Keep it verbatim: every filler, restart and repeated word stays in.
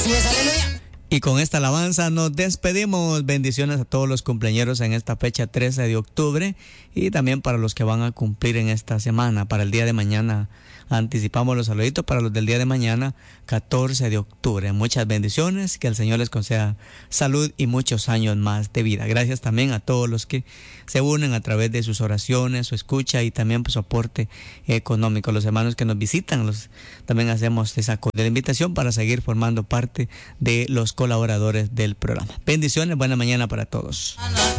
Así es, aleluya. Y con esta alabanza nos despedimos. Bendiciones a todos los cumpleañeros en esta fecha trece de octubre y también para los que van a cumplir en esta semana. Para el día de mañana anticipamos los saluditos para los del día de mañana, catorce de octubre. Muchas bendiciones, que el Señor les conceda salud y muchos años más de vida. Gracias también a todos los que se unen a través de sus oraciones, su escucha y también pues, su aporte económico. Los hermanos que nos visitan, los, también hacemos esa cordial invitación para seguir formando parte de los colaboradores del programa. Bendiciones, buena mañana para todos.